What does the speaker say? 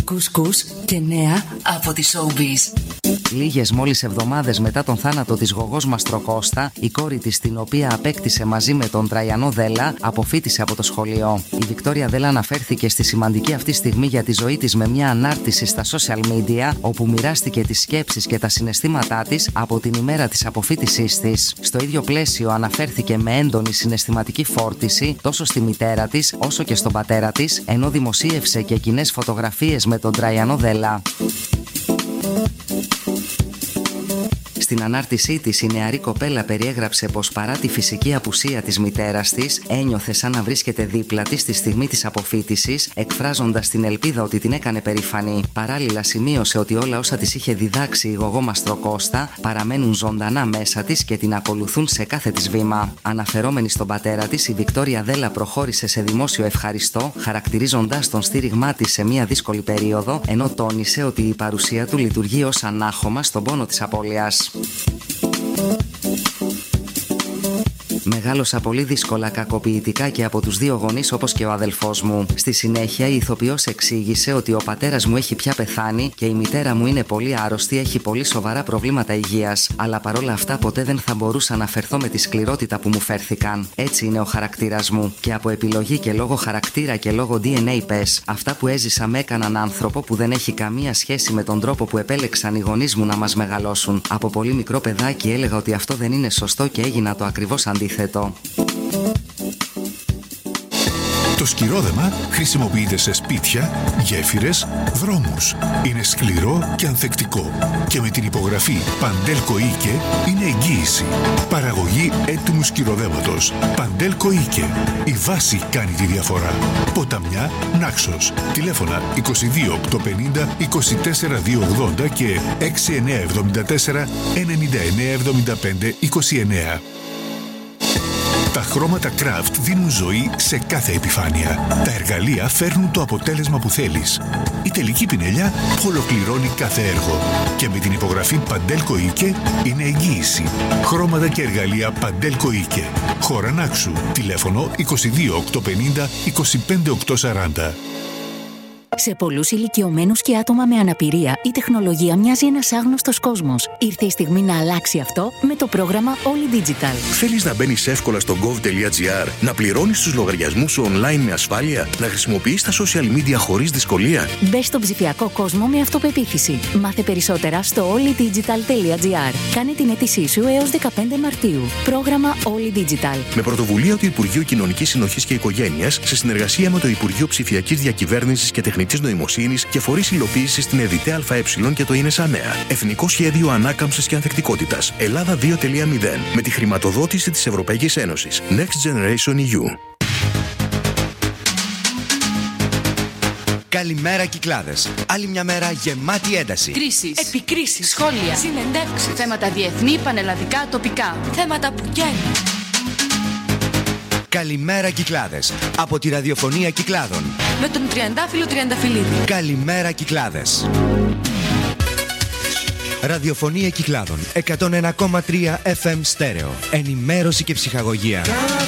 κουσκούς και νέα από τη Showbiz. Λίγες μόλις εβδομάδες μετά τον θάνατο της Γογός Μαστροκώστα, η κόρη της, την οποία απέκτησε μαζί με τον Τραϊανό Δέλλα, αποφοίτησε από το σχολείο. Η Βικτόρια Δέλλα αναφέρθηκε στη σημαντική αυτή στιγμή για τη ζωή της με μια ανάρτηση στα social media, όπου μοιράστηκε τις σκέψεις και τα συναισθήματά της από την ημέρα της αποφοίτησής της. Στο ίδιο πλαίσιο αναφέρθηκε με έντονη συναισθηματική φόρτιση τόσο στη μητέρα της όσο και στον πατέρα της, ενώ δημοσίευσε και κοινές φωτογραφίες με τον Τραϊανό Δέλλα. Στην ανάρτησή της, η νεαρή κοπέλα περιέγραψε πως παρά τη φυσική απουσία της μητέρας της, ένιωθε σαν να βρίσκεται δίπλα της στη στιγμή της αποφοίτησης, εκφράζοντας την ελπίδα ότι την έκανε περήφανη. Παράλληλα, σημείωσε ότι όλα όσα της είχε διδάξει η Γογό Μαστροκώστα παραμένουν ζωντανά μέσα της και την ακολουθούν σε κάθε της βήμα. Αναφερόμενη στον πατέρα της, η Βικτόρια Δέλλα προχώρησε σε δημόσιο ευχαριστώ, χαρακτηρίζοντας τον στήριγμά της σε μια δύσκολη περίοδο, ενώ τόνισε ότι η παρουσία του λειτουργεί ως ανάχωμα στον πόνο της απώλειας. Μεγάλωσα πολύ δύσκολα, κακοποιητικά και από τους δύο γονείς όπως και ο αδελφός μου. Στη συνέχεια η ηθοποιός εξήγησε ότι ο πατέρας μου έχει πια πεθάνει και η μητέρα μου είναι πολύ άρρωστη, έχει πολύ σοβαρά προβλήματα υγείας. Αλλά παρόλα αυτά ποτέ δεν θα μπορούσα να φερθώ με τη σκληρότητα που μου φέρθηκαν. Έτσι είναι ο χαρακτήρας μου. Και από επιλογή και λόγω χαρακτήρα και λόγω DNA πες. Αυτά που έζησα με έκαναν άνθρωπο που δεν έχει καμία σχέση με τον τρόπο που επέλεξαν οι γονείς μου να μας μεγαλώσουν. Από πολύ μικρό παιδάκι έλεγα ότι αυτό δεν είναι σωστό και έγινα το ακριβώς αντίθετο. Το σκυρόδεμα χρησιμοποιείται σε σπίτια, γέφυρες, δρόμους. Είναι σκληρό και ανθεκτικό και με την υπογραφή Παντέλκο Ίκε είναι εγγύηση. Παραγωγή έτοιμου σκυροδέματος. Παντέλκο Ίκε. Η βάση κάνει τη διαφορά. Ποταμιά, Νάξος. Τηλέφωνα 22 850 24 280 και 6974 99 75 29. Τα χρώματα Craft δίνουν ζωή σε κάθε επιφάνεια. Τα εργαλεία φέρνουν το αποτέλεσμα που θέλεις. Η τελική πινελιά ολοκληρώνει κάθε έργο. Και με την υπογραφή Παντέλκο Ίκε είναι εγγύηση. Χρώματα και εργαλεία Παντέλκο Ίκε. Χώρα Νάξου. Τηλέφωνο 22 850 25 840. Σε πολλούς ηλικιωμένους και άτομα με αναπηρία, η τεχνολογία μοιάζει ένας άγνωστος κόσμος. Ήρθε η στιγμή να αλλάξει αυτό με το πρόγραμμα All Digital. Θέλεις να μπαίνεις εύκολα στο gov.gr, να πληρώνεις τους λογαριασμούς σου online με ασφάλεια, να χρησιμοποιείς τα social media χωρίς δυσκολία? Μπες στον ψηφιακό κόσμο με αυτοπεποίθηση. Μάθε περισσότερα στο alldigital.gr. Κάνε την αίτησή σου έως 15 Μαρτίου. Πρόγραμμα All Digital. Με πρωτοβουλία του Υπουργείου Κοινωνικής Συνοχής και Οικογένειας, σε συνεργασία με το Υπουργείο Ψηφιακής Διακυβέρνησης και Τεχνητής Νοημοσύνης και φορείς υλοποίησης στην ΕΔΙΤΕ ΑΕ και το ΙΝΕΣΑΝΕΑ. Εθνικό Σχέδιο Ανάκαμψης και Ανθεκτικότητας. Ελλάδα 2.0. Με τη χρηματοδότηση της Ευρωπαϊκής Ένωσης. Next Generation EU. Καλημέρα Κυκλάδες. Άλλη μια μέρα γεμάτη ένταση. Κρίσεις, επικρίσεις, σχόλια, συνεντεύξεις, θέματα διεθνή, πανελλαδικά, τοπικά. Θέματα που καίνουν. Καλημέρα Κυκλάδες. Από τη ραδιοφωνία Κυκλάδων. Με τον Τριαντάφυλλο Τριανταφυλλίδη. Καλημέρα Κυκλάδες. Ραδιοφωνία Κυκλάδων. 101,3 FM στέρεο. Ενημέρωση και ψυχαγωγία.